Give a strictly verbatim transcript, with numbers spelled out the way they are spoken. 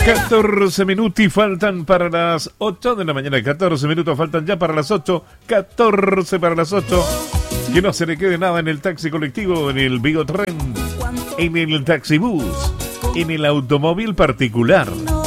catorce minutos y faltan para las ocho de la mañana. catorce minutos faltan ya para las ocho. catorce para las ocho. Que no se le quede nada en el taxi colectivo, en el Bigotren, en el taxibús, en el automóvil particular.